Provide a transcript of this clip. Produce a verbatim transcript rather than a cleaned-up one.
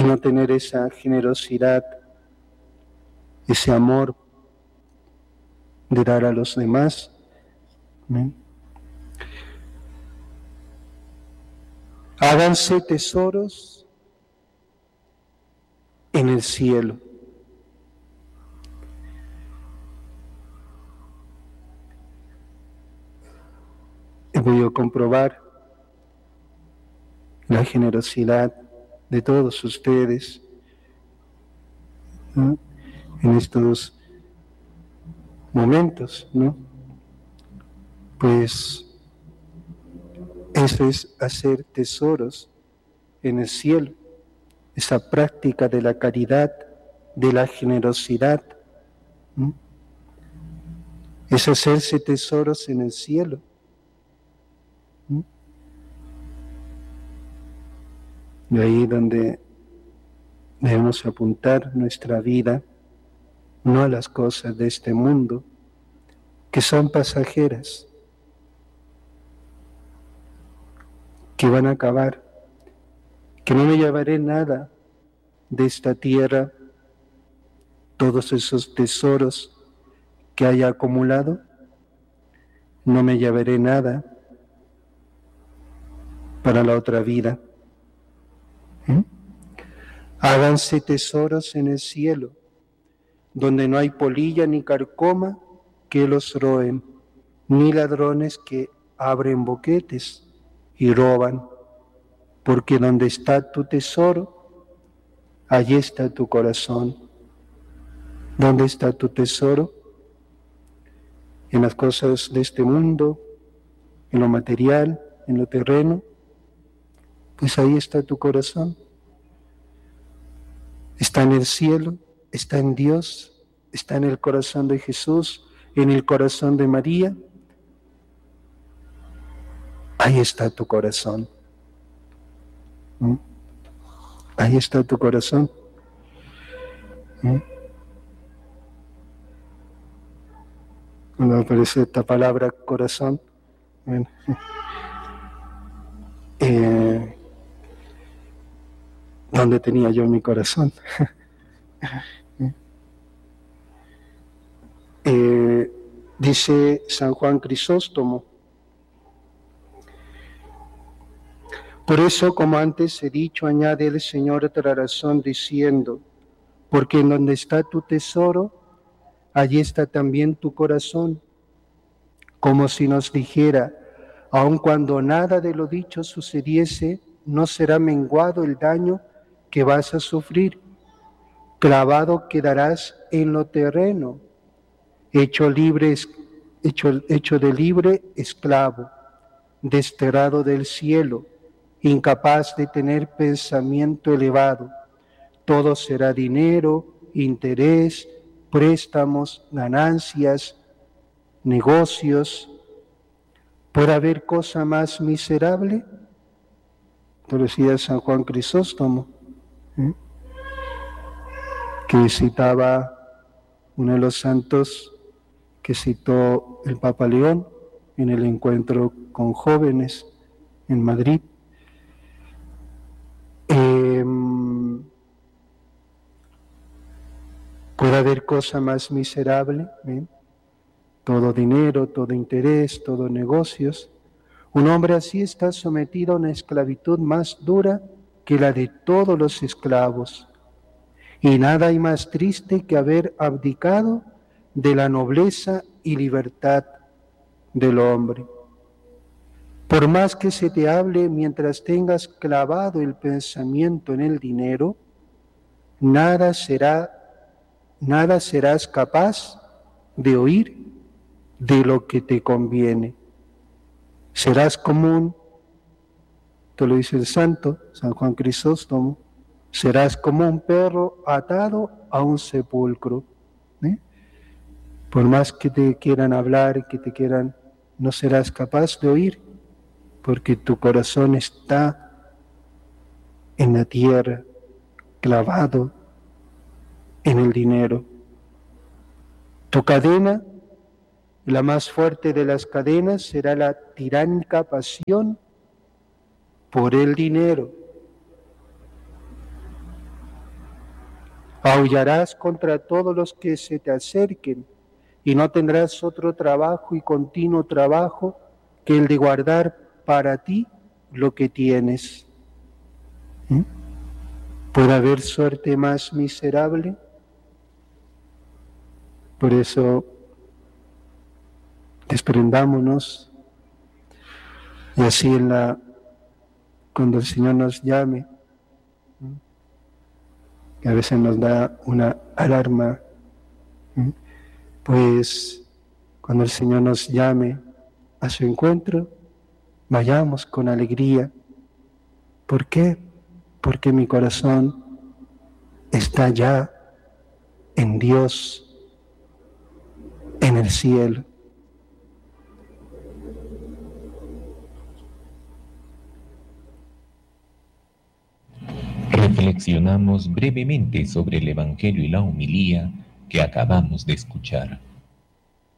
no tener esa generosidad, ese amor de dar a los demás. ¿Sí? Háganse tesoros en el cielo. He podido comprobar la generosidad de todos ustedes, ¿no?, en estos momentos, ¿no? Pues eso es hacer tesoros en el cielo, esa práctica de la caridad, de la generosidad, ¿no? Es hacerse tesoros en el cielo. ¿no? De ahí donde debemos apuntar nuestra vida, no a las cosas de este mundo, que son pasajeras, que van a acabar, que no me llevaré nada de esta tierra, todos esos tesoros que haya acumulado, no me llevaré nada para la otra vida. ¿Mm? Háganse tesoros en el cielo, donde no hay polilla ni carcoma que los roen, ni ladrones que abren boquetes y roban, porque donde está tu tesoro, allí está tu corazón. ¿Dónde está tu tesoro? En las cosas de este mundo, en lo material, en lo terreno, pues ahí está tu corazón. Está en el cielo, está en Dios, está en el corazón de Jesús, en el corazón de María. Ahí está tu corazón. ¿Mm? Ahí está tu corazón. ¿Mm? Cuando aparece esta palabra corazón, bueno, eh, ¿dónde tenía yo mi corazón? eh, dice San Juan Crisóstomo: por eso, como antes he dicho, añade el Señor otra razón diciendo, porque en donde está tu tesoro, allí está también tu corazón, como si nos dijera, aun cuando nada de lo dicho sucediese, no será menguado el daño que vas a sufrir. Clavado quedarás en lo terreno, hecho libre, hecho, hecho de libre esclavo, desterrado del cielo, incapaz de tener pensamiento elevado. Todo será dinero, interés, préstamos, ganancias, negocios. ¿Puede haber cosa más miserable? Lo decía San Juan Crisóstomo, ¿eh? que citaba uno de los santos que citó el Papa León en el encuentro con jóvenes en Madrid. Eh, ¿Puede haber cosa más miserable? ¿Eh? Todo dinero, todo interés, todo negocios. Un hombre así está sometido a una esclavitud más dura que la de todos los esclavos. Y nada hay más triste que haber abdicado de la nobleza y libertad del hombre. Por más que se te hable mientras tengas clavado el pensamiento en el dinero, nada será, nada serás capaz de oír de lo que te conviene. Serás como un, esto lo dice el santo San Juan Crisóstomo, serás como un perro atado a un sepulcro. ¿eh? Por más que te quieran hablar, que te quieran, no serás capaz de oír, porque tu corazón está en la tierra, clavado en el dinero. Tu cadena, la más fuerte de las cadenas, será la tiránica pasión por el dinero. Aullarás contra todos los que se te acerquen y no tendrás otro trabajo y continuo trabajo que el de guardar para ti lo que tienes. ¿Mm? ¿Puede haber suerte más miserable? Por eso, desprendámonos y así en la, cuando el Señor nos llame, que a veces nos da una alarma, pues cuando el Señor nos llame a su encuentro, vayamos con alegría. ¿Por qué? Porque mi corazón está ya en Dios, en el cielo. Reflexionamos brevemente sobre el Evangelio y la homilía que acabamos de escuchar.